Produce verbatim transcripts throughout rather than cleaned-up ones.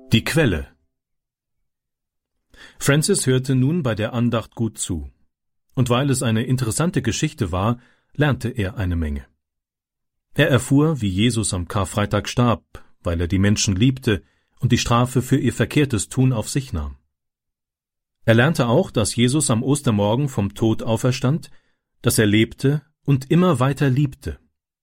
Die Quelle. Francis hörte nun bei der Andacht gut zu, und weil es eine interessante Geschichte war, lernte er eine Menge. Er erfuhr, wie Jesus am Karfreitag starb, weil er die Menschen liebte und die Strafe für ihr verkehrtes Tun auf sich nahm. Er lernte auch, dass Jesus am Ostermorgen vom Tod auferstand, dass er lebte und immer weiter liebte.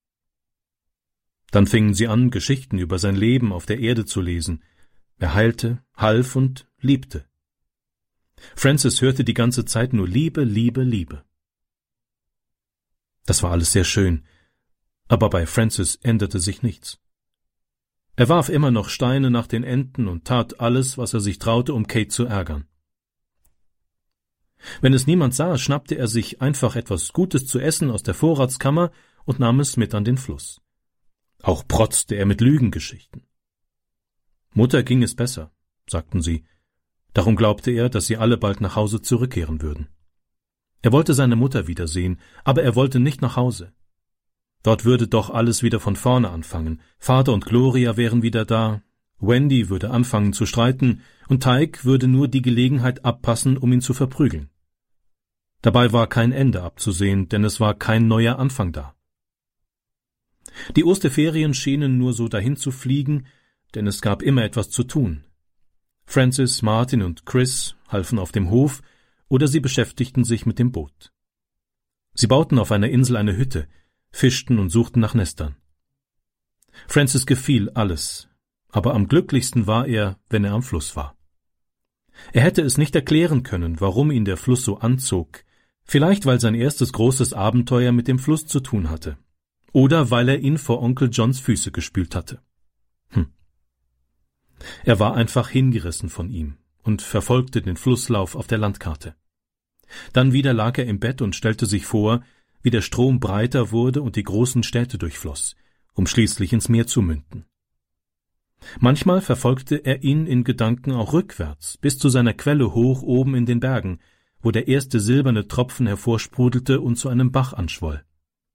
Dann fingen sie an, Geschichten über sein Leben auf der Erde zu lesen. Er heilte, half und liebte. Francis hörte die ganze Zeit nur Liebe, Liebe, Liebe. Das war alles sehr schön, aber bei Francis änderte sich nichts. Er warf immer noch Steine nach den Enten und tat alles, was er sich traute, um Kate zu ärgern. Wenn es niemand sah, schnappte er sich einfach etwas Gutes zu essen aus der Vorratskammer und nahm es mit an den Fluss. Auch protzte er mit Lügengeschichten. Mutter ging es besser, sagten sie. Darum glaubte er, dass sie alle bald nach Hause zurückkehren würden. Er wollte seine Mutter wiedersehen, aber er wollte nicht nach Hause. Dort würde doch alles wieder von vorne anfangen. Vater und Gloria wären wieder da, Wendy würde anfangen zu streiten und Tyke würde nur die Gelegenheit abpassen, um ihn zu verprügeln. Dabei war kein Ende abzusehen, denn es war kein neuer Anfang da. Die Osterferien schienen nur so dahin zu fliegen, denn es gab immer etwas zu tun. Francis, Martin und Chris halfen auf dem Hof oder sie beschäftigten sich mit dem Boot. Sie bauten auf einer Insel eine Hütte, fischten und suchten nach Nestern. Francis gefiel alles, aber am glücklichsten war er, wenn er am Fluss war. Er hätte es nicht erklären können, warum ihn der Fluss so anzog, vielleicht weil sein erstes großes Abenteuer mit dem Fluss zu tun hatte, oder weil er ihn vor Onkel Johns Füße gespült hatte. Hm. Er war einfach hingerissen von ihm und verfolgte den Flusslauf auf der Landkarte. Dann wieder lag er im Bett und stellte sich vor, wie der Strom breiter wurde und die großen Städte durchfloss, um schließlich ins Meer zu münden. Manchmal verfolgte er ihn in Gedanken auch rückwärts, bis zu seiner Quelle hoch oben in den Bergen, wo der erste silberne Tropfen hervorsprudelte und zu einem Bach anschwoll.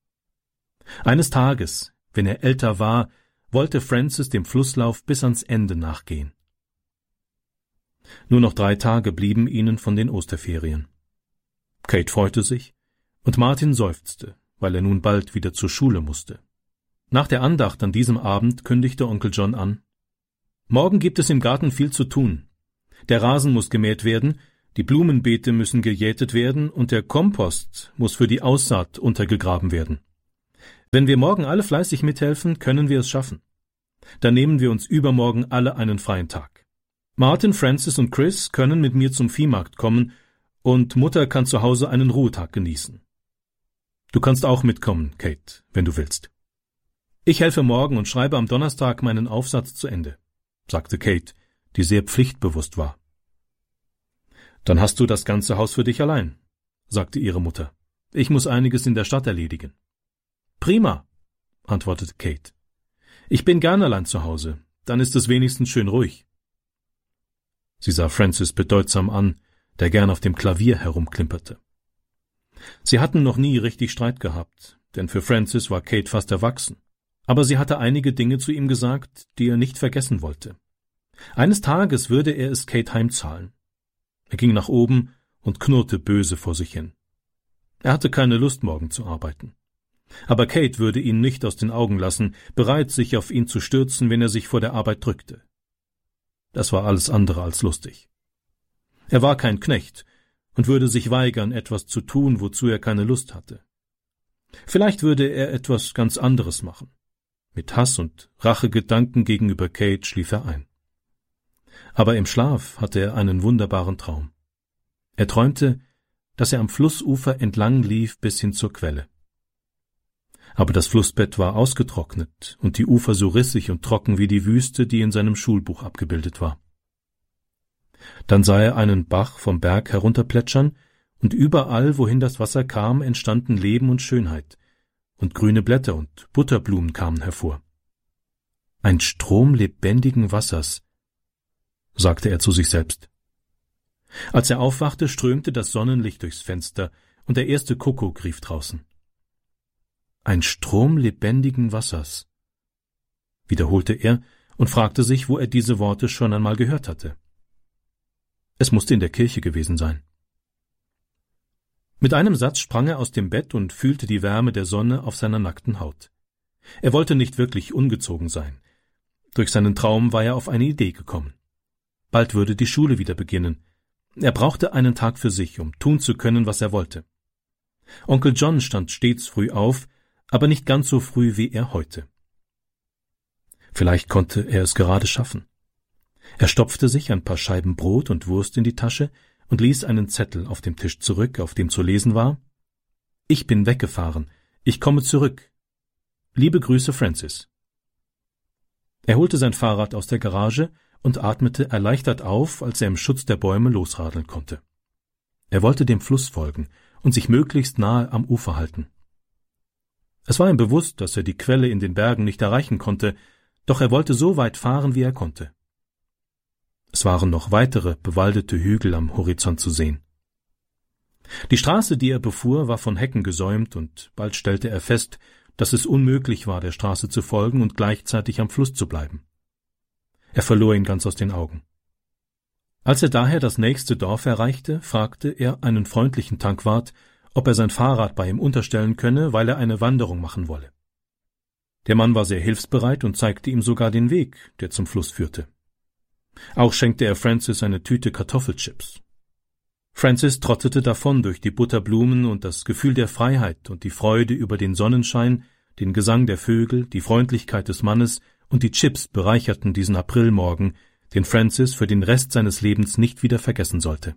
Eines Tages, wenn er älter war, wollte Francis dem Flusslauf bis ans Ende nachgehen. Nur noch drei Tage blieben ihnen von den Osterferien. Kate freute sich, und Martin seufzte, weil er nun bald wieder zur Schule musste. Nach der Andacht an diesem Abend kündigte Onkel John an: »Morgen gibt es im Garten viel zu tun. Der Rasen muss gemäht werden, die Blumenbeete müssen gejätet werden und der Kompost muss für die Aussaat untergegraben werden. Wenn wir morgen alle fleißig mithelfen, können wir es schaffen. Dann nehmen wir uns übermorgen alle einen freien Tag. Martin, Francis und Chris können mit mir zum Viehmarkt kommen und Mutter kann zu Hause einen Ruhetag genießen. Du kannst auch mitkommen, Kate, wenn du willst. Ich helfe morgen und schreibe am Donnerstag meinen Aufsatz zu Ende«, sagte Kate, die sehr pflichtbewusst war. »Dann hast du das ganze Haus für dich allein«, sagte ihre Mutter. »Ich muss einiges in der Stadt erledigen.« »Prima«, antwortete Kate. »Ich bin gern allein zu Hause, dann ist es wenigstens schön ruhig.« Sie sah Francis bedeutsam an, der gern auf dem Klavier herumklimperte. Sie hatten noch nie richtig Streit gehabt, denn für Francis war Kate fast erwachsen, aber sie hatte einige Dinge zu ihm gesagt, die er nicht vergessen wollte. Eines Tages würde er es Kate heimzahlen. Er ging nach oben und knurrte böse vor sich hin. Er hatte keine Lust, morgen zu arbeiten. Aber Kate würde ihn nicht aus den Augen lassen, bereit, sich auf ihn zu stürzen, wenn er sich vor der Arbeit drückte. Das war alles andere als lustig. Er war kein Knecht und würde sich weigern, etwas zu tun, wozu er keine Lust hatte. Vielleicht würde er etwas ganz anderes machen. Mit Hass und Rachegedanken gegenüber Kate schlief er ein. Aber im Schlaf hatte er einen wunderbaren Traum. Er träumte, dass er am Flussufer entlang lief bis hin zur Quelle. Aber das Flussbett war ausgetrocknet und die Ufer so rissig und trocken wie die Wüste, die in seinem Schulbuch abgebildet war. Dann sah er einen Bach vom Berg herunterplätschern, und überall, wohin das Wasser kam, entstanden Leben und Schönheit, und grüne Blätter und Butterblumen kamen hervor. »Ein Strom lebendigen Wassers«, sagte er zu sich selbst. Als er aufwachte, strömte das Sonnenlicht durchs Fenster, und der erste Kuckuck rief draußen. »Ein Strom lebendigen Wassers«, wiederholte er und fragte sich, wo er diese Worte schon einmal gehört hatte. Es musste in der Kirche gewesen sein. Mit einem Satz sprang er aus dem Bett und fühlte die Wärme der Sonne auf seiner nackten Haut. Er wollte nicht wirklich ungezogen sein. Durch seinen Traum war er auf eine Idee gekommen. Bald würde die Schule wieder beginnen. Er brauchte einen Tag für sich, um tun zu können, was er wollte. Onkel John stand stets früh auf, aber nicht ganz so früh wie er heute. Vielleicht konnte er es gerade schaffen. Er stopfte sich ein paar Scheiben Brot und Wurst in die Tasche und ließ einen Zettel auf dem Tisch zurück, auf dem zu lesen war: »Ich bin weggefahren. Ich komme zurück. Liebe Grüße, Francis.« Er holte sein Fahrrad aus der Garage und atmete erleichtert auf, als er im Schutz der Bäume losradeln konnte. Er wollte dem Fluss folgen und sich möglichst nahe am Ufer halten. Es war ihm bewusst, dass er die Quelle in den Bergen nicht erreichen konnte, doch er wollte so weit fahren, wie er konnte. Es waren noch weitere bewaldete Hügel am Horizont zu sehen. Die Straße, die er befuhr, war von Hecken gesäumt, und bald stellte er fest, dass es unmöglich war, der Straße zu folgen und gleichzeitig am Fluss zu bleiben. Er verlor ihn ganz aus den Augen. Als er daher das nächste Dorf erreichte, fragte er einen freundlichen Tankwart, ob er sein Fahrrad bei ihm unterstellen könne, weil er eine Wanderung machen wolle. Der Mann war sehr hilfsbereit und zeigte ihm sogar den Weg, der zum Fluss führte. Auch schenkte er Francis eine Tüte Kartoffelchips. Francis trottete davon durch die Butterblumen, und das Gefühl der Freiheit und die Freude über den Sonnenschein, den Gesang der Vögel, die Freundlichkeit des Mannes und die Chips bereicherten diesen Aprilmorgen, den Francis für den Rest seines Lebens nicht wieder vergessen sollte.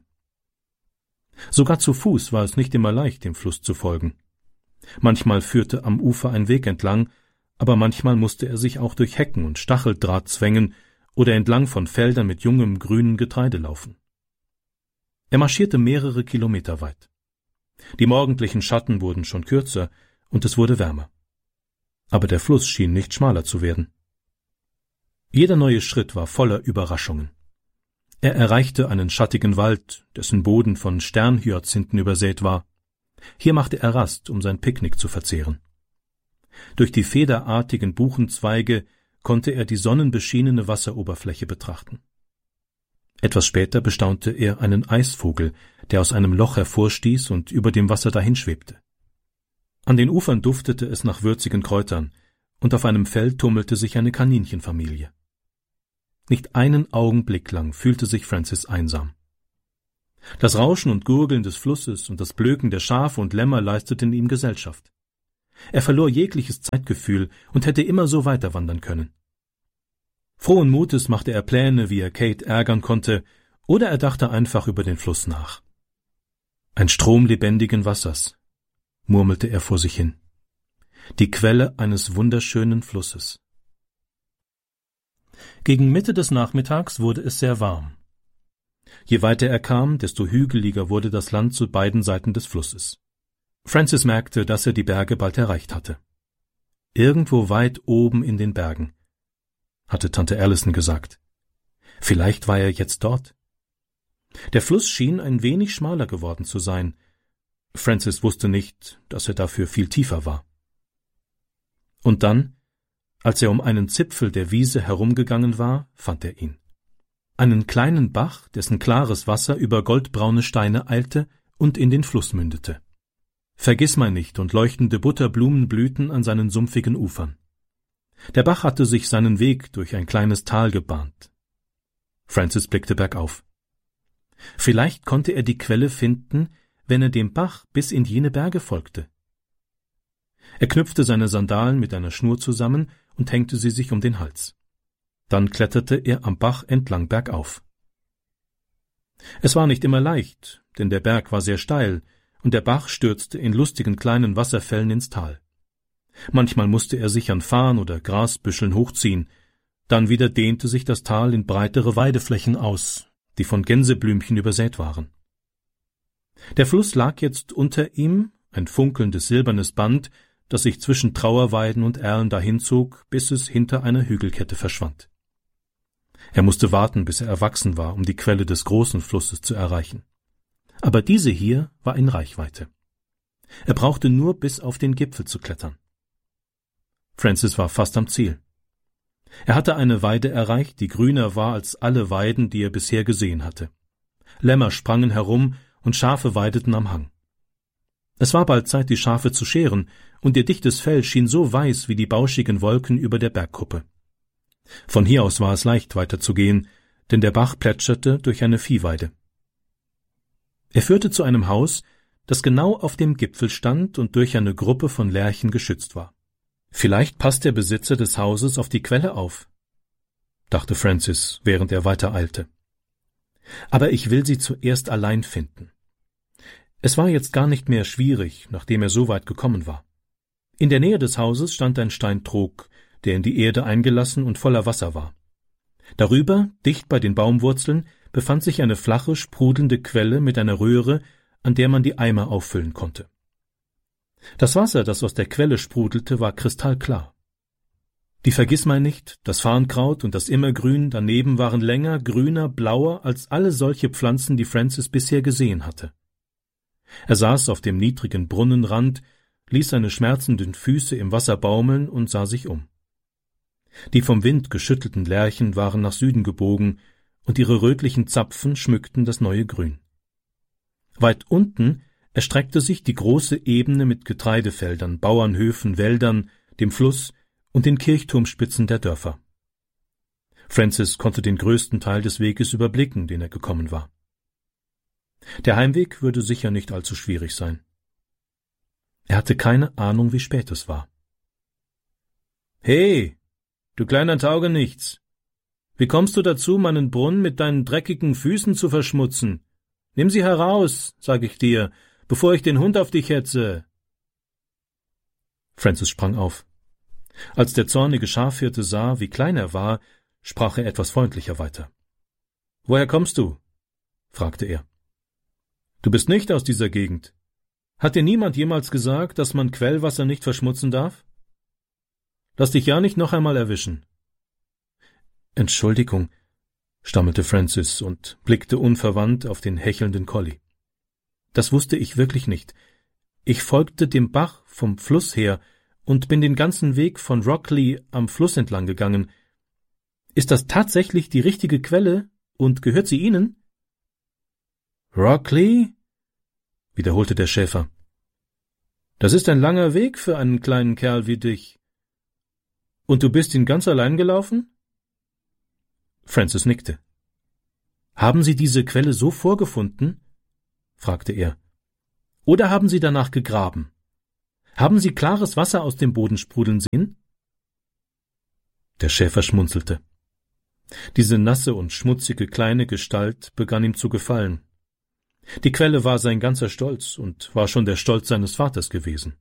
Sogar zu Fuß war es nicht immer leicht, dem Fluss zu folgen. Manchmal führte am Ufer ein Weg entlang, aber manchmal musste er sich auch durch Hecken und Stacheldraht zwängen oder entlang von Feldern mit jungem grünen Getreide laufen. Er marschierte mehrere Kilometer weit. Die morgendlichen Schatten wurden schon kürzer und es wurde wärmer. Aber der Fluss schien nicht schmaler zu werden. Jeder neue Schritt war voller Überraschungen. Er erreichte einen schattigen Wald, dessen Boden von Sternhyazinthen übersät war. Hier machte er Rast, um sein Picknick zu verzehren. Durch die federartigen Buchenzweige konnte er die sonnenbeschienene Wasseroberfläche betrachten. Etwas später bestaunte er einen Eisvogel, der aus einem Loch hervorstieß und über dem Wasser dahinschwebte. An den Ufern duftete es nach würzigen Kräutern, und auf einem Feld tummelte sich eine Kaninchenfamilie. Nicht einen Augenblick lang fühlte sich Francis einsam. Das Rauschen und Gurgeln des Flusses und das Blöken der Schafe und Lämmer leisteten ihm Gesellschaft. Er verlor jegliches Zeitgefühl und hätte immer so weiterwandern können. Frohen Mutes machte er Pläne, wie er Kate ärgern konnte, oder er dachte einfach über den Fluss nach. Ein Strom lebendigen Wassers, murmelte er vor sich hin. Die Quelle eines wunderschönen Flusses. Gegen Mitte des Nachmittags wurde es sehr warm. Je weiter er kam, desto hügeliger wurde das Land zu beiden Seiten des Flusses. Francis merkte, dass er die Berge bald erreicht hatte. Irgendwo weit oben in den Bergen, hatte Tante Allison gesagt. Vielleicht war er jetzt dort. Der Fluss schien ein wenig schmaler geworden zu sein. Francis wusste nicht, dass er dafür viel tiefer war. Und dann, als er um einen Zipfel der Wiese herumgegangen war, fand er ihn. Einen kleinen Bach, dessen klares Wasser über goldbraune Steine eilte und in den Fluss mündete. Vergissmeinnicht und leuchtende Butterblumen blühten an seinen sumpfigen Ufern. Der Bach hatte sich seinen Weg durch ein kleines Tal gebahnt. Francis blickte bergauf. Vielleicht konnte er die Quelle finden, wenn er dem Bach bis in jene Berge folgte. Er knüpfte seine Sandalen mit einer Schnur zusammen und hängte sie sich um den Hals. Dann kletterte er am Bach entlang bergauf. Es war nicht immer leicht, denn der Berg war sehr steil, und der Bach stürzte in lustigen kleinen Wasserfällen ins Tal. Manchmal musste er sich an Farn oder Grasbüscheln hochziehen, dann wieder dehnte sich das Tal in breitere Weideflächen aus, die von Gänseblümchen übersät waren. Der Fluss lag jetzt unter ihm, ein funkelndes silbernes Band, das sich zwischen Trauerweiden und Erlen dahinzog, bis es hinter einer Hügelkette verschwand. Er musste warten, bis er erwachsen war, um die Quelle des großen Flusses zu erreichen. Aber diese hier war in Reichweite. Er brauchte nur bis auf den Gipfel zu klettern. Francis war fast am Ziel. Er hatte eine Weide erreicht, die grüner war als alle Weiden, die er bisher gesehen hatte. Lämmer sprangen herum und Schafe weideten am Hang. Es war bald Zeit, die Schafe zu scheren, und ihr dichtes Fell schien so weiß wie die bauschigen Wolken über der Bergkuppe. Von hier aus war es leicht weiterzugehen, denn der Bach plätscherte durch eine Viehweide. Er führte zu einem Haus, das genau auf dem Gipfel stand und durch eine Gruppe von Lärchen geschützt war. Vielleicht passt der Besitzer des Hauses auf die Quelle auf, dachte Francis, während er weitereilte. Aber ich will sie zuerst allein finden. Es war jetzt gar nicht mehr schwierig, nachdem er so weit gekommen war. In der Nähe des Hauses stand ein Steintrog, der in die Erde eingelassen und voller Wasser war. Darüber, dicht bei den Baumwurzeln, befand sich eine flache, sprudelnde Quelle mit einer Röhre, an der man die Eimer auffüllen konnte. Das Wasser, das aus der Quelle sprudelte, war kristallklar. Die Vergissmeinnicht, das Farnkraut und das Immergrün daneben waren länger, grüner, blauer als alle solche Pflanzen, die Francis bisher gesehen hatte. Er saß auf dem niedrigen Brunnenrand, ließ seine schmerzenden Füße im Wasser baumeln und sah sich um. Die vom Wind geschüttelten Lärchen waren nach Süden gebogen, und ihre rötlichen Zapfen schmückten das neue Grün. Weit unten erstreckte sich die große Ebene mit Getreidefeldern, Bauernhöfen, Wäldern, dem Fluss und den Kirchturmspitzen der Dörfer. Francis konnte den größten Teil des Weges überblicken, den er gekommen war. Der Heimweg würde sicher nicht allzu schwierig sein. Er hatte keine Ahnung, wie spät es war. »Hey, du kleiner Taugenichts! Wie kommst du dazu, meinen Brunnen mit deinen dreckigen Füßen zu verschmutzen? Nimm sie heraus, sag ich dir, bevor ich den Hund auf dich hetze!« Francis sprang auf. Als der zornige Schafhirte sah, wie klein er war, sprach er etwas freundlicher weiter. »Woher kommst du?« fragte er. »Du bist nicht aus dieser Gegend. Hat dir niemand jemals gesagt, dass man Quellwasser nicht verschmutzen darf? Lass dich ja nicht noch einmal erwischen.« »Entschuldigung«, stammelte Francis und blickte unverwandt auf den hechelnden Collie. »Das wusste ich wirklich nicht. Ich folgte dem Bach vom Fluss her und bin den ganzen Weg von Rockley am Fluss entlang gegangen. Ist das tatsächlich die richtige Quelle und gehört sie Ihnen?« »Rockley?« wiederholte der Schäfer. »Das ist ein langer Weg für einen kleinen Kerl wie dich. Und du bist ihn ganz allein gelaufen?« Francis nickte. »Haben Sie diese Quelle so vorgefunden?« fragte er. »Oder haben Sie danach gegraben? Haben Sie klares Wasser aus dem Boden sprudeln sehen?« Der Schäfer schmunzelte. Diese nasse und schmutzige kleine Gestalt begann ihm zu gefallen. Die Quelle war sein ganzer Stolz und war schon der Stolz seines Vaters gewesen.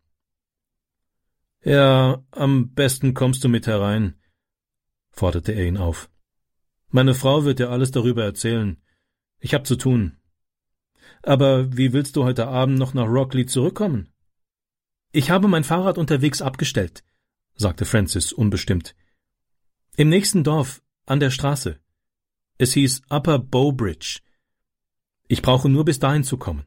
»Ja, am besten kommst du mit herein«, forderte er ihn auf. »Meine Frau wird dir alles darüber erzählen. Ich hab zu tun. Aber wie willst du heute Abend noch nach Rockley zurückkommen?« »Ich habe mein Fahrrad unterwegs abgestellt«, sagte Francis unbestimmt. »Im nächsten Dorf, an der Straße. Es hieß Upper Bowbridge. Ich brauche nur bis dahin zu kommen.«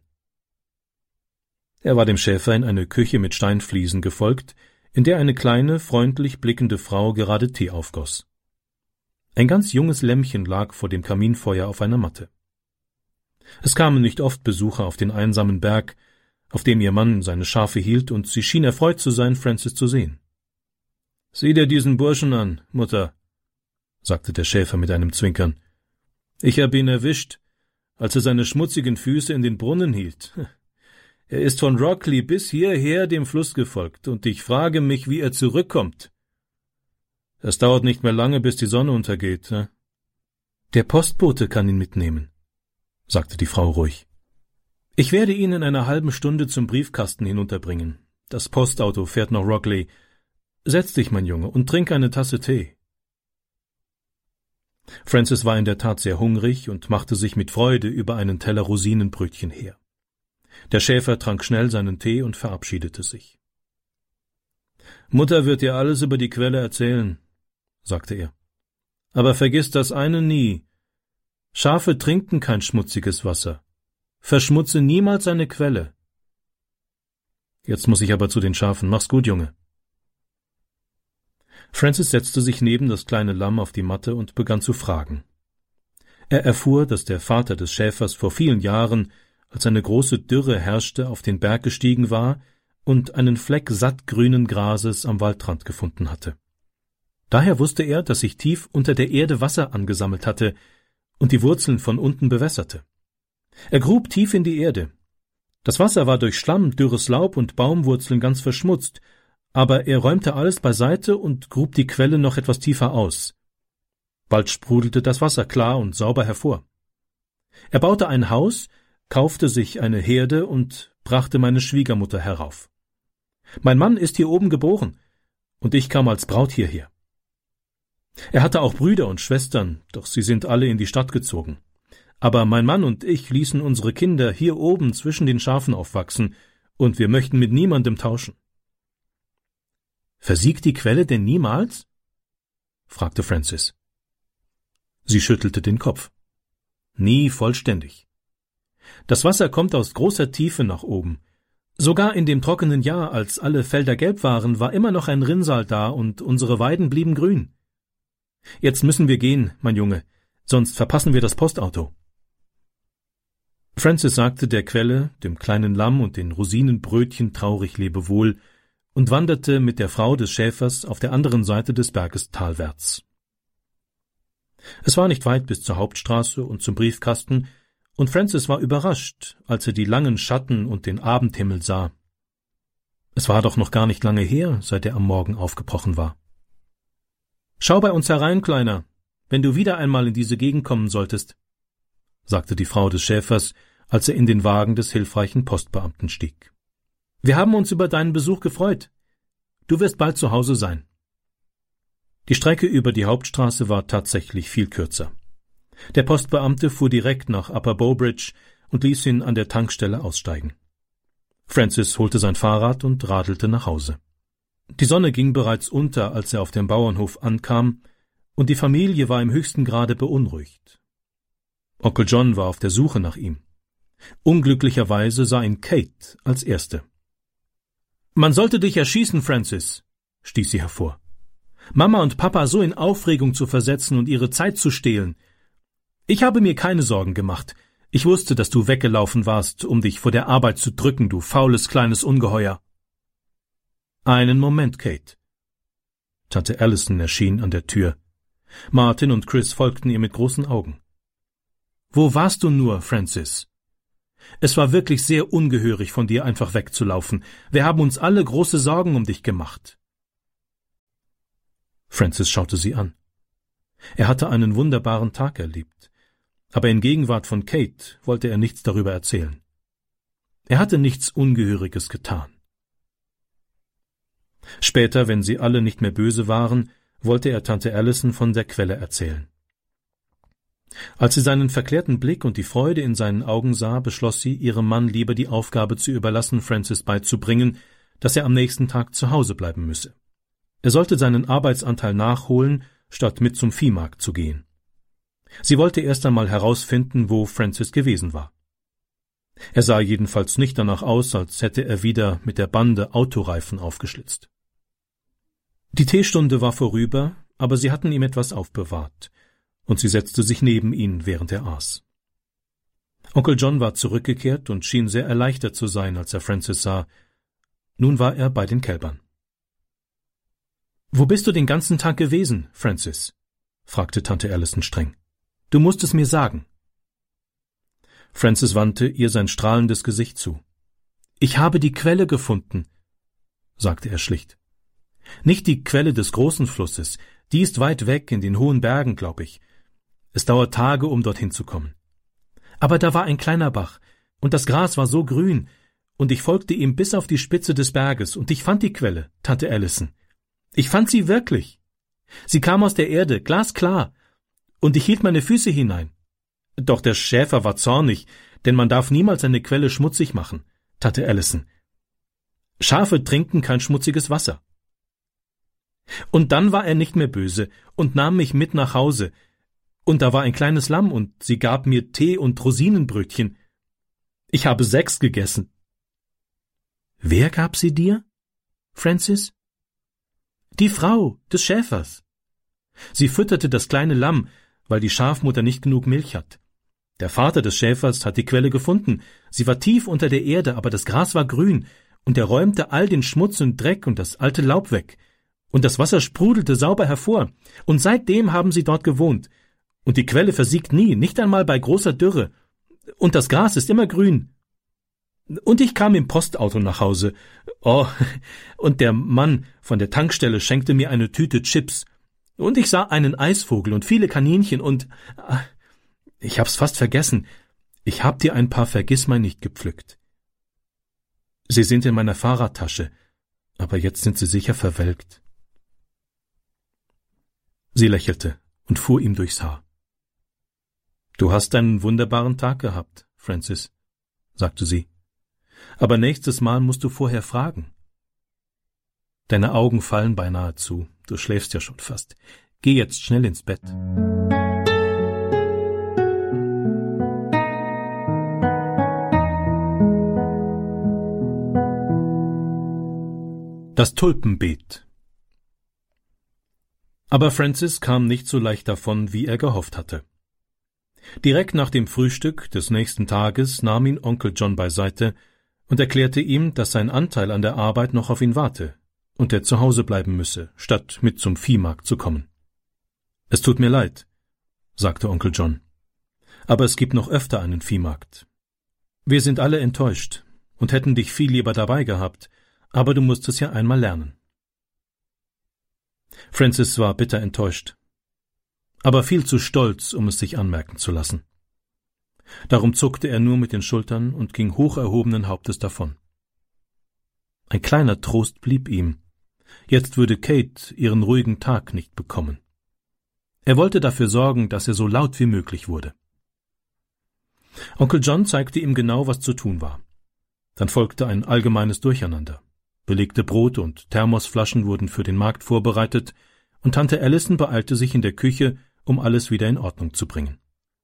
Er war dem Schäfer in eine Küche mit Steinfliesen gefolgt, in der eine kleine, freundlich blickende Frau gerade Tee aufgoss. Ein ganz junges Lämmchen lag vor dem Kaminfeuer auf einer Matte. Es kamen nicht oft Besucher auf den einsamen Berg, auf dem ihr Mann seine Schafe hielt, und sie schien erfreut zu sein, Francis zu sehen. »Sieh dir diesen Burschen an, Mutter«, sagte der Schäfer mit einem Zwinkern. »Ich habe ihn erwischt, als er seine schmutzigen Füße in den Brunnen hielt. Er ist von Rockley bis hierher dem Fluss gefolgt, und ich frage mich, wie er zurückkommt. Es dauert nicht mehr lange, bis die Sonne untergeht.« Ne? »Der Postbote kann ihn mitnehmen«, sagte die Frau ruhig. »Ich werde ihn in einer halben Stunde zum Briefkasten hinunterbringen. Das Postauto fährt nach Rockley. Setz dich, mein Junge, und trink eine Tasse Tee.« Francis war in der Tat sehr hungrig und machte sich mit Freude über einen Teller Rosinenbrötchen her. Der Schäfer trank schnell seinen Tee und verabschiedete sich. »Mutter wird dir alles über die Quelle erzählen«, sagte er. »Aber vergiss das eine nie. Schafe trinken kein schmutziges Wasser. Verschmutze niemals eine Quelle.« »Jetzt muss ich aber zu den Schafen. Mach's gut, Junge.« Francis setzte sich neben das kleine Lamm auf die Matte und begann zu fragen. Er erfuhr, dass der Vater des Schäfers vor vielen Jahren, als eine große Dürre herrschte, auf den Berg gestiegen war und einen Fleck sattgrünen Grases am Waldrand gefunden hatte. Daher wusste er, dass sich tief unter der Erde Wasser angesammelt hatte und die Wurzeln von unten bewässerte. Er grub tief in die Erde. Das Wasser war durch Schlamm, dürres Laub und Baumwurzeln ganz verschmutzt, aber er räumte alles beiseite und grub die Quelle noch etwas tiefer aus. Bald sprudelte das Wasser klar und sauber hervor. Er baute ein Haus, kaufte sich eine Herde und brachte meine Schwiegermutter herauf. Mein Mann ist hier oben geboren, und ich kam als Braut hierher. Er hatte auch Brüder und Schwestern, doch sie sind alle in die Stadt gezogen. Aber mein Mann und ich ließen unsere Kinder hier oben zwischen den Schafen aufwachsen, und wir möchten mit niemandem tauschen. »Versiegt die Quelle denn niemals?« fragte Francis. Sie schüttelte den Kopf. »Nie vollständig. Das Wasser kommt aus großer Tiefe nach oben. Sogar in dem trockenen Jahr, als alle Felder gelb waren, war immer noch ein Rinnsal da und unsere Weiden blieben grün. Jetzt müssen wir gehen, mein Junge, sonst verpassen wir das Postauto.« Francis sagte der Quelle, dem kleinen Lamm und den Rosinenbrötchen traurig Lebewohl und wanderte mit der Frau des Schäfers auf der anderen Seite des Berges talwärts. Es war nicht weit bis zur Hauptstraße und zum Briefkasten, und Francis war überrascht, als er die langen Schatten und den Abendhimmel sah. Es war doch noch gar nicht lange her, seit er am Morgen aufgebrochen war. »Schau bei uns herein, Kleiner, wenn du wieder einmal in diese Gegend kommen solltest«, sagte die Frau des Schäfers, als er in den Wagen des hilfreichen Postbeamten stieg. »Wir haben uns über deinen Besuch gefreut. Du wirst bald zu Hause sein.« Die Strecke über die Hauptstraße war tatsächlich viel kürzer. Der Postbeamte fuhr direkt nach Upper Bowbridge und ließ ihn an der Tankstelle aussteigen. Francis holte sein Fahrrad und radelte nach Hause. Die Sonne ging bereits unter, als er auf dem Bauernhof ankam, und die Familie war im höchsten Grade beunruhigt. Onkel John war auf der Suche nach ihm. Unglücklicherweise sah ihn Kate als Erste. »Man sollte dich erschießen, Francis«, stieß sie hervor. »Mama und Papa so in Aufregung zu versetzen und ihre Zeit zu stehlen. Ich habe mir keine Sorgen gemacht. Ich wusste, dass du weggelaufen warst, um dich vor der Arbeit zu drücken, du faules kleines Ungeheuer.« »Einen Moment, Kate.« Tante Allison erschien an der Tür. Martin und Chris folgten ihr mit großen Augen. »Wo warst du nur, Francis? Es war wirklich sehr ungehörig von dir, einfach wegzulaufen. Wir haben uns alle große Sorgen um dich gemacht.« Francis schaute sie an. Er hatte einen wunderbaren Tag erlebt, aber in Gegenwart von Kate wollte er nichts darüber erzählen. Er hatte nichts Ungehöriges getan. Später, wenn sie alle nicht mehr böse waren, wollte er Tante Allison von der Quelle erzählen. Als sie seinen verklärten Blick und die Freude in seinen Augen sah, beschloss sie, ihrem Mann lieber die Aufgabe zu überlassen, Francis beizubringen, dass er am nächsten Tag zu Hause bleiben müsse. Er sollte seinen Arbeitsanteil nachholen, statt mit zum Viehmarkt zu gehen. Sie wollte erst einmal herausfinden, wo Francis gewesen war. Er sah jedenfalls nicht danach aus, als hätte er wieder mit der Bande Autoreifen aufgeschlitzt. Die Teestunde war vorüber, aber sie hatten ihm etwas aufbewahrt, und sie setzte sich neben ihn, während er aß. Onkel John war zurückgekehrt und schien sehr erleichtert zu sein, als er Francis sah. Nun war er bei den Kälbern. »Wo bist du den ganzen Tag gewesen, Francis?« fragte Tante Allison streng. »Du musst es mir sagen.« Francis wandte ihr sein strahlendes Gesicht zu. »Ich habe die Quelle gefunden«, sagte er schlicht. »Nicht die Quelle des großen Flusses, die ist weit weg in den hohen Bergen, glaube ich. Es dauert Tage, um dorthin zu kommen. Aber da war ein kleiner Bach, und das Gras war so grün, und ich folgte ihm bis auf die Spitze des Berges, und ich fand die Quelle, Tante Allison. Ich fand sie wirklich. Sie kam aus der Erde, glasklar, und ich hielt meine Füße hinein. Doch der Schäfer war zornig, denn man darf niemals eine Quelle schmutzig machen, Tante Allison. Schafe trinken kein schmutziges Wasser. Und dann war er nicht mehr böse und nahm mich mit nach Hause, und da war ein kleines Lamm, und sie gab mir Tee und Rosinenbrötchen. Ich habe sechs gegessen.« »Wer gab sie dir, Francis?« Die Frau des Schäfers. Sie fütterte das kleine Lamm, weil die Schafmutter nicht genug Milch hat. Der Vater des Schäfers hat die Quelle gefunden. Sie war tief unter der Erde, aber das Gras war grün, und er räumte all den Schmutz und Dreck und das alte Laub weg. Und das Wasser sprudelte sauber hervor. Und seitdem haben sie dort gewohnt. Und die Quelle versiegt nie, nicht einmal bei großer Dürre. Und das Gras ist immer grün. Und ich kam im Postauto nach Hause. Oh, und der Mann von der Tankstelle schenkte mir eine Tüte Chips. Und ich sah einen Eisvogel und viele Kaninchen und... Ich hab's fast vergessen. Ich hab dir ein paar Vergissmeinnicht gepflückt. Sie sind in meiner Fahrradtasche, aber jetzt sind sie sicher verwelkt. Sie lächelte und fuhr ihm durchs Haar. »Du hast einen wunderbaren Tag gehabt, Francis«, sagte sie. »Aber nächstes Mal musst du vorher fragen.« »Deine Augen fallen beinahe zu, du schläfst ja schon fast. Geh jetzt schnell ins Bett.« Das Tulpenbeet. Aber Francis kam nicht so leicht davon, wie er gehofft hatte. Direkt nach dem Frühstück des nächsten Tages nahm ihn Onkel John beiseite und erklärte ihm, dass sein Anteil an der Arbeit noch auf ihn warte und er zu Hause bleiben müsse, statt mit zum Viehmarkt zu kommen. »Es tut mir leid«, sagte Onkel John, »aber es gibt noch öfter einen Viehmarkt. Wir sind alle enttäuscht und hätten dich viel lieber dabei gehabt, aber du musst es ja einmal lernen.« Francis war bitter enttäuscht, aber viel zu stolz, um es sich anmerken zu lassen. Darum zuckte er nur mit den Schultern und ging hoch erhobenen Hauptes davon. Ein kleiner Trost blieb ihm. Jetzt würde Kate ihren ruhigen Tag nicht bekommen. Er wollte dafür sorgen, dass er so laut wie möglich wurde. Onkel John zeigte ihm genau, was zu tun war. Dann folgte ein allgemeines Durcheinander. Belegte Brote und Thermosflaschen wurden für den Markt vorbereitet, und Tante Allison beeilte sich in der Küche, um alles wieder in Ordnung zu bringen.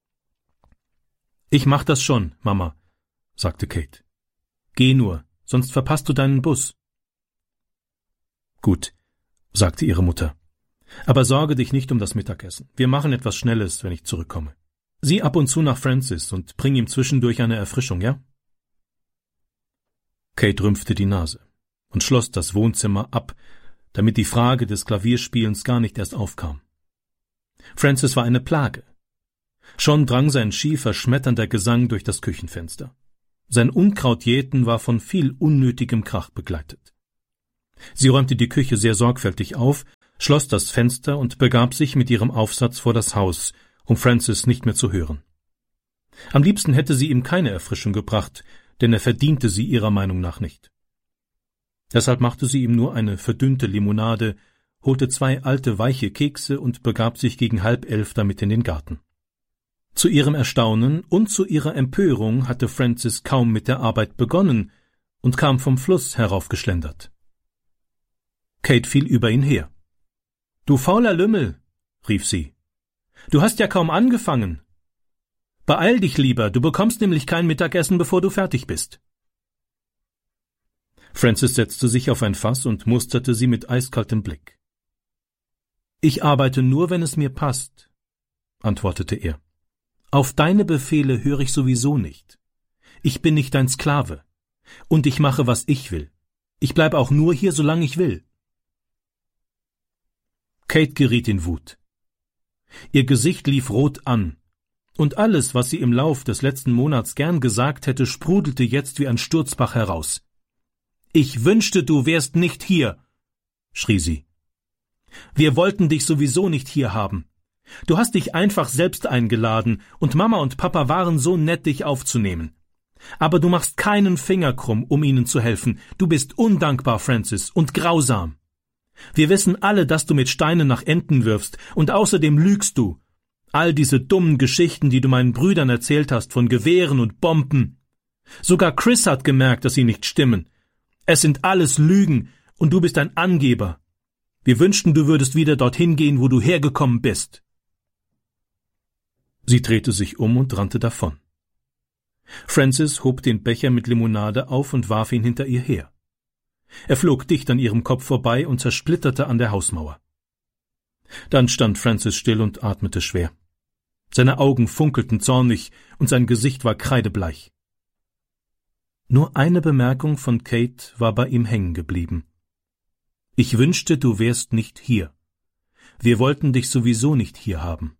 »Ich mach das schon, Mama«, sagte Kate. »Geh nur, sonst verpasst du deinen Bus.« »Gut«, sagte ihre Mutter. »Aber sorge dich nicht um das Mittagessen. Wir machen etwas Schnelles, wenn ich zurückkomme. Sieh ab und zu nach Francis und bring ihm zwischendurch eine Erfrischung, ja?« Kate rümpfte die Nase und schloss das Wohnzimmer ab, damit die Frage des Klavierspielens gar nicht erst aufkam. Francis war eine Plage. Schon drang sein schiefer, schmetternder Gesang durch das Küchenfenster. Sein Unkrautjäten war von viel unnötigem Krach begleitet. Sie räumte die Küche sehr sorgfältig auf, schloss das Fenster und begab sich mit ihrem Aufsatz vor das Haus, um Francis nicht mehr zu hören. Am liebsten hätte sie ihm keine Erfrischung gebracht, denn er verdiente sie ihrer Meinung nach nicht. Deshalb machte sie ihm nur eine verdünnte Limonade, holte zwei alte weiche Kekse und begab sich gegen halb elf damit in den Garten. Zu ihrem Erstaunen und zu ihrer Empörung hatte Francis kaum mit der Arbeit begonnen und kam vom Fluss heraufgeschlendert. Kate fiel über ihn her. »Du fauler Lümmel«, rief sie, »du hast ja kaum angefangen. Beeil dich lieber, du bekommst nämlich kein Mittagessen, bevor du fertig bist.« Francis setzte sich auf ein Fass und musterte sie mit eiskaltem Blick. »Ich arbeite nur, wenn es mir passt«, antwortete er. »Auf deine Befehle höre ich sowieso nicht. Ich bin nicht dein Sklave. Und ich mache, was ich will. Ich bleibe auch nur hier, solange ich will.« Kate geriet in Wut. Ihr Gesicht lief rot an, und alles, was sie im Lauf des letzten Monats gern gesagt hätte, sprudelte jetzt wie ein Sturzbach heraus. »Ich wünschte, du wärst nicht hier«, schrie sie. »Wir wollten dich sowieso nicht hier haben. Du hast dich einfach selbst eingeladen, und Mama und Papa waren so nett, dich aufzunehmen. Aber du machst keinen Finger krumm, um ihnen zu helfen. Du bist undankbar, Francis, und grausam. Wir wissen alle, dass du mit Steinen nach Enten wirfst, und außerdem lügst du. All diese dummen Geschichten, die du meinen Brüdern erzählt hast, von Gewehren und Bomben. Sogar Chris hat gemerkt, dass sie nicht stimmen. Es sind alles Lügen, und du bist ein Angeber. Wir wünschten, du würdest wieder dorthin gehen, wo du hergekommen bist.« Sie drehte sich um und rannte davon. Francis hob den Becher mit Limonade auf und warf ihn hinter ihr her. Er flog dicht an ihrem Kopf vorbei und zersplitterte an der Hausmauer. Dann stand Francis still und atmete schwer. Seine Augen funkelten zornig und sein Gesicht war kreidebleich. Nur eine Bemerkung von Kate war bei ihm hängen geblieben. »Ich wünschte, du wärst nicht hier. Wir wollten dich sowieso nicht hier haben.«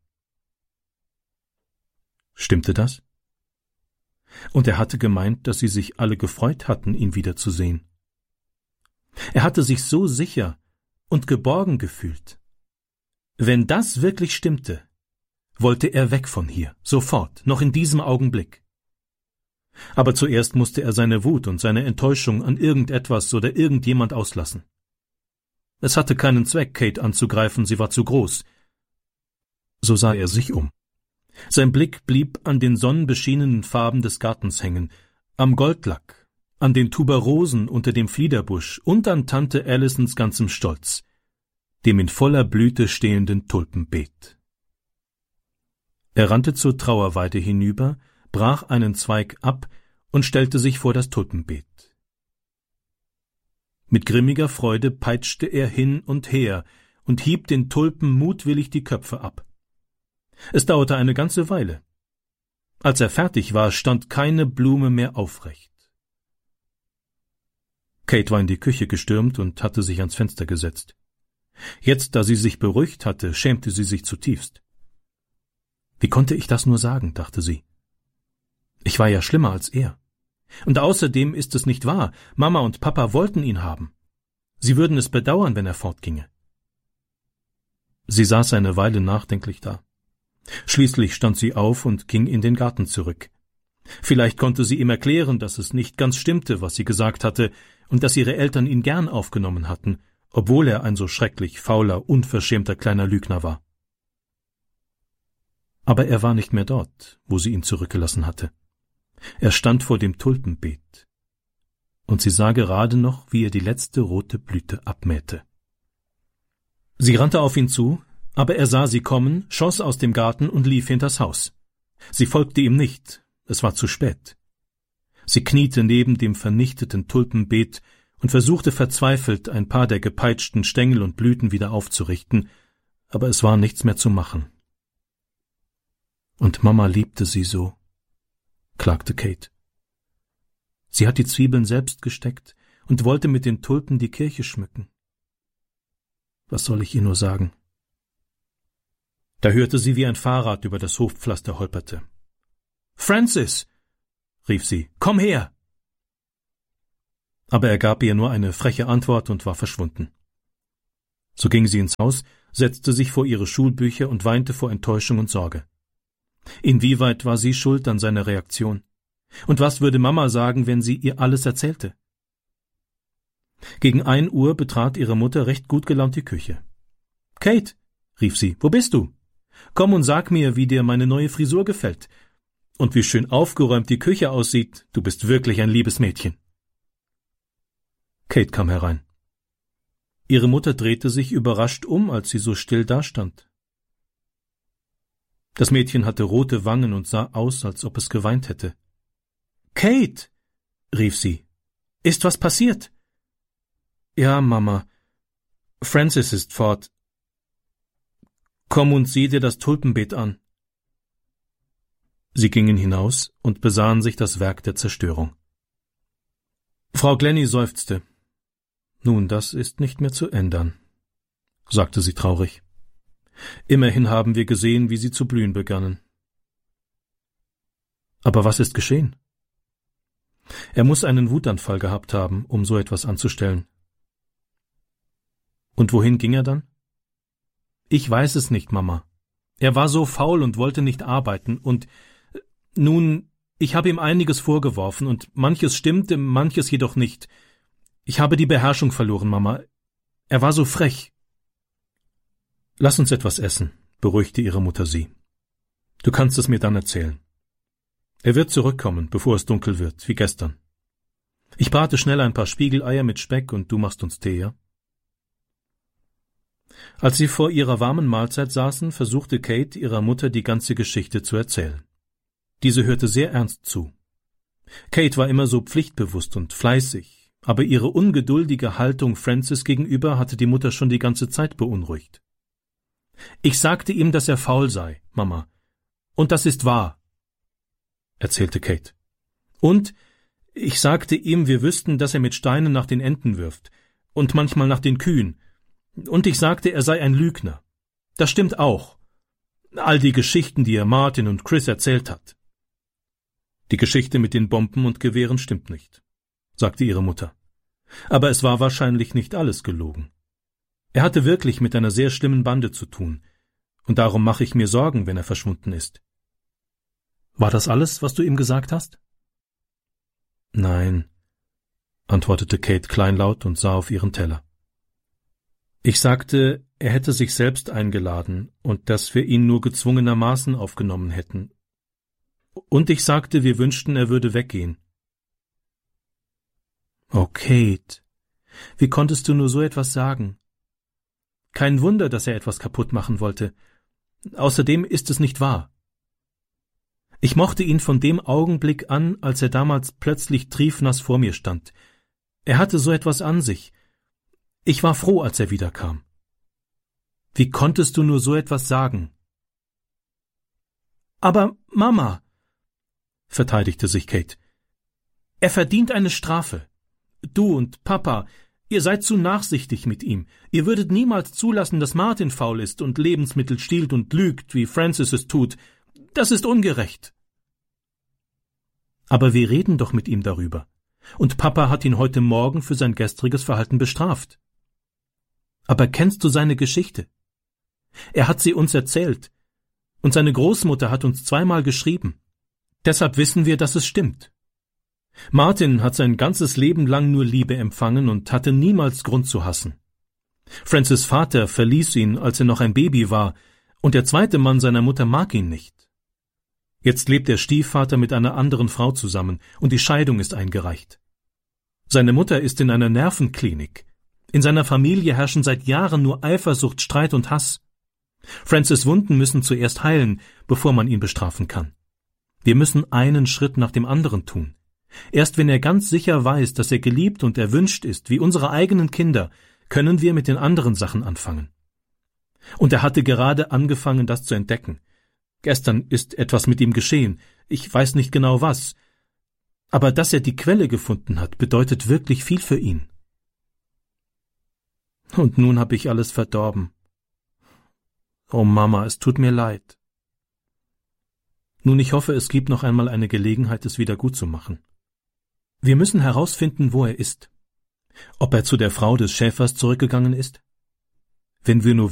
Stimmte das? Und er hatte gemeint, dass sie sich alle gefreut hatten, ihn wiederzusehen. Er hatte sich so sicher und geborgen gefühlt. Wenn das wirklich stimmte, wollte er weg von hier, sofort, noch in diesem Augenblick. Aber zuerst musste er seine Wut und seine Enttäuschung an irgendetwas oder irgendjemand auslassen. Es hatte keinen Zweck, Kate anzugreifen, sie war zu groß. So sah er sich um. Sein Blick blieb an den sonnenbeschienenen Farben des Gartens hängen, am Goldlack, an den Tuberosen unter dem Fliederbusch und an Tante Allisons ganzem Stolz, dem in voller Blüte stehenden Tulpenbeet. Er rannte zur Trauerweide hinüber, brach einen Zweig ab und stellte sich vor das Tulpenbeet. Mit grimmiger Freude peitschte er hin und her und hieb den Tulpen mutwillig die Köpfe ab. Es dauerte eine ganze Weile. Als er fertig war, stand keine Blume mehr aufrecht. Kate war in die Küche gestürmt und hatte sich ans Fenster gesetzt. Jetzt, da sie sich beruhigt hatte, schämte sie sich zutiefst. Wie konnte ich das nur sagen, dachte sie. Ich war ja schlimmer als er. Und außerdem ist es nicht wahr, Mama und Papa wollten ihn haben. Sie würden es bedauern, wenn er fortginge. Sie saß eine Weile nachdenklich da. Schließlich stand sie auf und ging in den Garten zurück. Vielleicht konnte sie ihm erklären, dass es nicht ganz stimmte, was sie gesagt hatte, und dass ihre Eltern ihn gern aufgenommen hatten, obwohl er ein so schrecklich fauler, unverschämter kleiner Lügner war. Aber er war nicht mehr dort, wo sie ihn zurückgelassen hatte. Er stand vor dem Tulpenbeet, und sie sah gerade noch, wie er die letzte rote Blüte abmähte. Sie rannte auf ihn zu, aber er sah sie kommen, schoss aus dem Garten und lief hinters Haus. Sie folgte ihm nicht, es war zu spät. Sie kniete neben dem vernichteten Tulpenbeet und versuchte verzweifelt, ein paar der gepeitschten Stängel und Blüten wieder aufzurichten, aber es war nichts mehr zu machen. Und Mama liebte sie so, klagte Kate. Sie hat die Zwiebeln selbst gesteckt und wollte mit den Tulpen die Kirche schmücken. Was soll ich ihr nur sagen? Da hörte sie, wie ein Fahrrad über das Hofpflaster holperte. »Francis«, rief sie, »komm her!« Aber er gab ihr nur eine freche Antwort und war verschwunden. So ging sie ins Haus, setzte sich vor ihre Schulbücher und weinte vor Enttäuschung und Sorge. Inwieweit war sie schuld an seiner Reaktion? Und was würde Mama sagen, wenn sie ihr alles erzählte? Gegen ein Uhr betrat ihre Mutter recht gut gelaunt die Küche. »Kate«, rief sie, »wo bist du? Komm und sag mir, wie dir meine neue Frisur gefällt. Und wie schön aufgeräumt die Küche aussieht, du bist wirklich ein liebes Mädchen.« Kate kam herein. Ihre Mutter drehte sich überrascht um, als sie so still dastand. Das Mädchen hatte rote Wangen und sah aus, als ob es geweint hätte. »Kate«, rief sie, »ist was passiert?« »Ja, Mama. Francis ist fort. Komm und sieh dir das Tulpenbeet an.« Sie gingen hinaus und besahen sich das Werk der Zerstörung. Frau Glenny seufzte. »Nun, das ist nicht mehr zu ändern«, sagte sie traurig. »Immerhin haben wir gesehen, wie sie zu blühen begannen.« »Aber was ist geschehen?« »Er muss einen Wutanfall gehabt haben, um so etwas anzustellen.« »Und wohin ging er dann?« »Ich weiß es nicht, Mama. Er war so faul und wollte nicht arbeiten, und nun, ich habe ihm einiges vorgeworfen, und manches stimmte, manches jedoch nicht. Ich habe die Beherrschung verloren, Mama. Er war so frech.« »Lass uns etwas essen«, beruhigte ihre Mutter sie. »Du kannst es mir dann erzählen. Er wird zurückkommen, bevor es dunkel wird, wie gestern. Ich brate schnell ein paar Spiegeleier mit Speck und du machst uns Tee, ja?« Als sie vor ihrer warmen Mahlzeit saßen, versuchte Kate ihrer Mutter die ganze Geschichte zu erzählen. Diese hörte sehr ernst zu. Kate war immer so pflichtbewusst und fleißig, aber ihre ungeduldige Haltung Francis gegenüber hatte die Mutter schon die ganze Zeit beunruhigt. »Ich sagte ihm, dass er faul sei, Mama. Und das ist wahr«, erzählte Kate. »Und ich sagte ihm, wir wüssten, dass er mit Steinen nach den Enten wirft und manchmal nach den Kühen. Und ich sagte, er sei ein Lügner. Das stimmt auch. All die Geschichten, die er Martin und Chris erzählt hat.« »Die Geschichte mit den Bomben und Gewehren stimmt nicht«, sagte ihre Mutter. »Aber es war wahrscheinlich nicht alles gelogen. Er hatte wirklich mit einer sehr schlimmen Bande zu tun, und darum mache ich mir Sorgen, wenn er verschwunden ist.« »War das alles, was du ihm gesagt hast?« »Nein«, antwortete Kate kleinlaut und sah auf ihren Teller. »Ich sagte, er hätte sich selbst eingeladen und dass wir ihn nur gezwungenermaßen aufgenommen hätten. Und ich sagte, wir wünschten, er würde weggehen.« »Oh, Kate, wie konntest du nur so etwas sagen? Kein Wunder, dass er etwas kaputt machen wollte. Außerdem ist es nicht wahr. Ich mochte ihn von dem Augenblick an, als er damals plötzlich triefnass vor mir stand. Er hatte so etwas an sich. Ich war froh, als er wiederkam. Wie konntest du nur so etwas sagen?« »Aber, Mama«, verteidigte sich Kate, »er verdient eine Strafe. Du und Papa, ihr seid zu nachsichtig mit ihm. Ihr würdet niemals zulassen, dass Martin faul ist und Lebensmittel stiehlt und lügt, wie Francis es tut. Das ist ungerecht.« »Aber wir reden doch mit ihm darüber. Und Papa hat ihn heute Morgen für sein gestriges Verhalten bestraft. Aber kennst du seine Geschichte? Er hat sie uns erzählt. Und seine Großmutter hat uns zweimal geschrieben. Deshalb wissen wir, dass es stimmt. Martin hat sein ganzes Leben lang nur Liebe empfangen und hatte niemals Grund zu hassen. Francis' Vater verließ ihn, als er noch ein Baby war, und der zweite Mann seiner Mutter mag ihn nicht. Jetzt lebt der Stiefvater mit einer anderen Frau zusammen, und die Scheidung ist eingereicht. Seine Mutter ist in einer Nervenklinik. In seiner Familie herrschen seit Jahren nur Eifersucht, Streit und Hass. Francis' Wunden müssen zuerst heilen, bevor man ihn bestrafen kann. Wir müssen einen Schritt nach dem anderen tun. Erst wenn er ganz sicher weiß, dass er geliebt und erwünscht ist, wie unsere eigenen Kinder, können wir mit den anderen Sachen anfangen. Und er hatte gerade angefangen, das zu entdecken. Gestern ist etwas mit ihm geschehen. Ich weiß nicht genau was. Aber dass er die Quelle gefunden hat, bedeutet wirklich viel für ihn. Und nun habe ich alles verdorben. Oh Mama, es tut mir leid. Nun, ich hoffe, es gibt noch einmal eine Gelegenheit, es wieder gut zu machen. Wir müssen herausfinden, wo er ist. Ob er zu der Frau des Schäfers zurückgegangen ist? Wenn wir nur